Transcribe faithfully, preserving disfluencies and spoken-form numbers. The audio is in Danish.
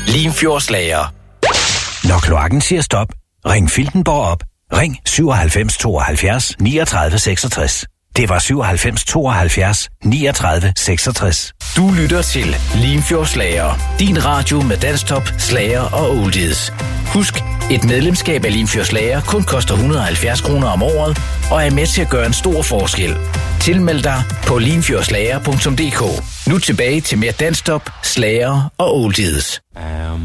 Limfjordslager. Når kloakken siger stop, ring Filtenborg op. Ring syvoghalvfems tooghalvfjerds niogtredive seksogtres. Det var syvoghalvfems tooghalvfjerds niogtredive seksogtres. Du lytter til Limfjordslager. Din radio med dansktop, slager og oldies. Husk, et medlemskab af Limfjordslager kun koster et hundrede og halvfjerds kroner om året, og er med til at gøre en stor forskel. Tilmeld dig på limfjordslager punktum d k. Nu tilbage til mere dansktop, slager og oldies.